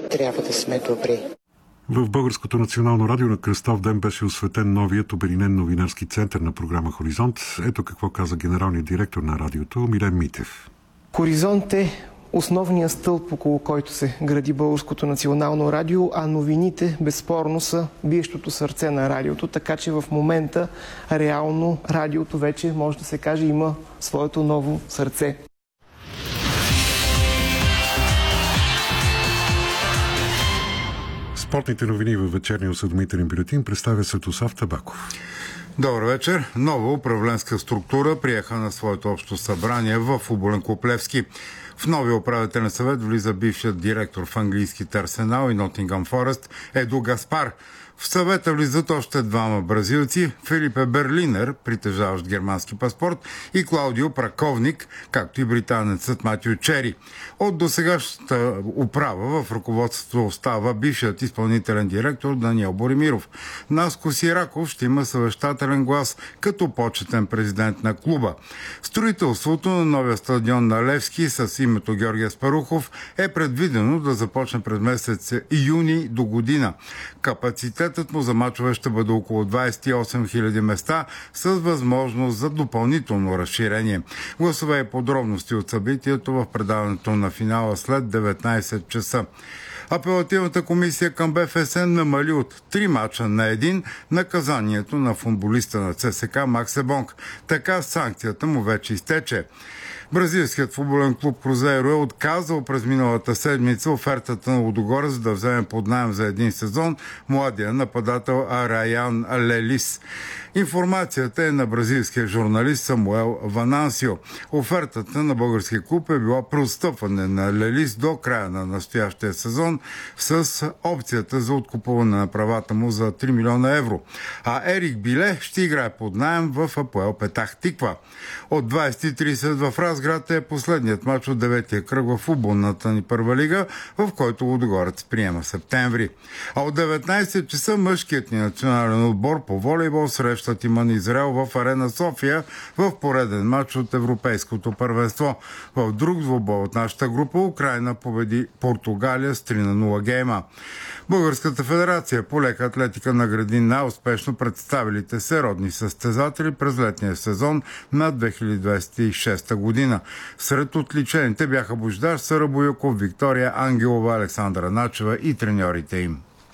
трябва да сме добри. В Българското национално радио на Кръстов ден беше осветен новият обединен новинарски център на програма Хоризонт. Ето какво каза генералният директор на радиото Милен Митев. Хоризонт е основният стълб, около който се гради Българското национално радио, а новините безспорно са биещото сърце на радиото, така че в момента реално радиото вече, може да се каже, има своето ново сърце. Спортните новини във вечерния осведомителен бюлетин представя Светослав Табаков. Добър вечер. Нова управленска структура приеха на своето общо събрание в футболен клуб Левски. В новия управителен съвет влиза бившият директор в английските Арсенал и Нотингъм Форест Еду Гаспар. В съвета влизат още двама бразилци – Филипе Берлинер, притежаващ германски паспорт, и Клаудио Праковник, както и британецът Матио Чери. От досегашната управа в ръководството остава бившият изпълнителен директор Даниел Боремиров. Наско Сираков ще има съвещателен глас като почетен президент на клуба. Строителството на новия стадион на Левски с името Георги Аспарухов е предвидено да започне през месец юни до година. Капацитетът му за мачове ще бъде около 28 000 места с възможност за допълнително разширение. Гласове и подробности от събитието в предаването на финала след 19 часа. Апелативната комисия към БФС намали от 3 мача на 1 наказанието на футболиста на ЦСКА Макс Ебонг. Така санкцията му вече изтече. Бразилският футболен клуб Крузейро е отказал през миналата седмица офертата на Лудогорец да вземе под наем за един сезон младия нападател Араян Лелис. Информацията е на бразилския журналист Самуел Ванансио. Офертата на българския клуб е била преотстъпване на Лелис до края на настоящия сезон с опцията за откупуване на правата му за 3 милиона евро. А Ерик Биле ще играе под наем в АПОЕЛ Петах Тиква. От 20:30 в Разград е последният мач от 9-тия кръг в футболната ни първа лига, в който Лудогорец приема септември. А от 19 часа мъжкият ни национален отбор по волейбол среща Тиман Израел в Арена София в пореден мач от Европейското първенство. В друг двубой от нашата група Украйна победи Португалия с 3-0 гейма. Българската федерация по лека атлетика награди най-успешно представилите се родни състезатели през летния сезон на 2026 година. Сред отличените бяха Божидар Сарабоюков, Виктория Ангелова, Александра Начева и треньорите им.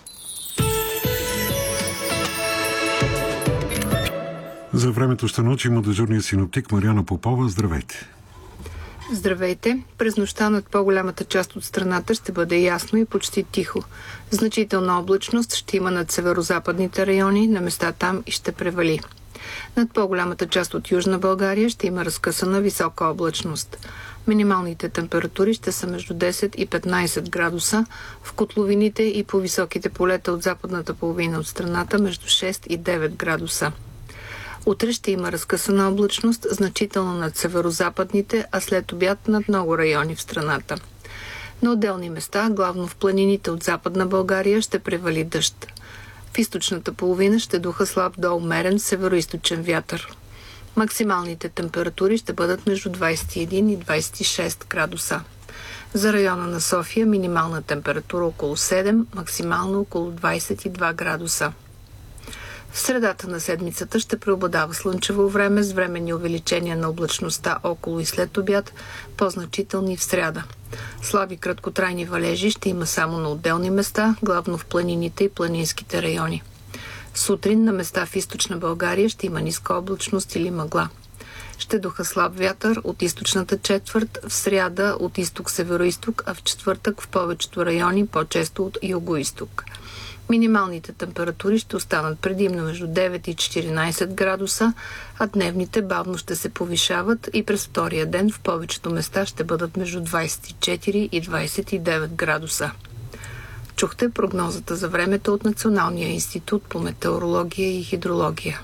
За времето ще научим от дежурния синоптик Мариана Попова. Здравейте! Здравейте! През нощта над по-голямата част от страната ще бъде ясно и почти тихо. Значителна облачност ще има над северо-западните райони, на места там и ще превали. Над по-голямата част от Южна България ще има разкъсана висока облачност. Минималните температури ще са между 10 и 15 градуса, в котловините и по високите полета от западната половина от страната между 6 и 9 градуса. Утре ще има разкъсана облачност, значително над северо-западните, а след обяд над много райони в страната. На отделни места, главно в планините от Западна България, ще превали дъжд. В източната половина ще духа слаб до умерен североизточен вятър. Максималните температури ще бъдат между 21 и 26 градуса. За района на София минимална температура около 7, максимално около 22 градуса. В средата на седмицата ще преобладава слънчево време с временни увеличения на облачността около и след обяд, по-значителни в сряда. Слаби краткотрайни валежи ще има само на отделни места, главно в планините и планинските райони. Сутрин на места в източна България ще има ниска облачност или мъгла. Ще духа слаб вятър от източната четвърт, в сряда от изток-североизток, а в четвъртък в повечето райони по-често от юго-изток. Минималните температури ще останат предимно между 9 и 14 градуса, а дневните бавно ще се повишават и през втория ден в повечето места ще бъдат между 24 и 29 градуса. Чухте прогнозата за времето от Националния институт по метеорология и хидрология.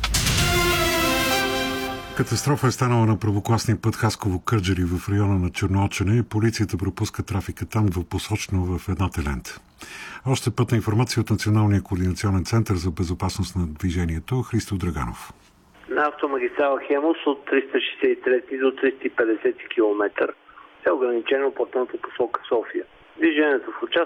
Катастрофа е станала на първокласния път Хасково-Кърджали в района на Черноочене. Полицията пропуска трафика там двупосочно в едната лента. Още пътна информация от Националния координационен център за безопасност на движението. Христо Драганов. На автомагистрала Хемус от 363 до 350 км е ограничено платната посока София. Движението в участъка